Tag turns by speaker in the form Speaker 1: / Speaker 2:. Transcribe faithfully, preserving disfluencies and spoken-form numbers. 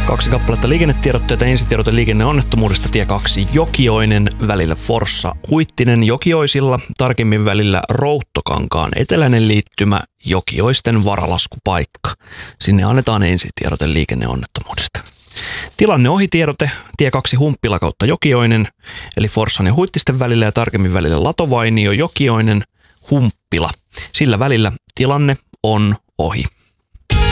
Speaker 1: Kaksi kappaletta liikennetiedotteita. Ensitiedote liikenneonnettomuudesta tie kaksi Jokioinen välillä Forssa Huittinen Jokioisilla. Tarkemmin välillä Routtokankaan eteläinen liittymä Jokioisten varalaskupaikka. Sinne annetaan ensitiedote liikenneonnettomuudesta. Tilanne ohitiedote tie kaksi Humppila kautta Jokioinen eli Forssan ja Huittisten välillä ja tarkemmin välillä Latovainio Jokioinen Humppila. Sillä välillä tilanne on ohi.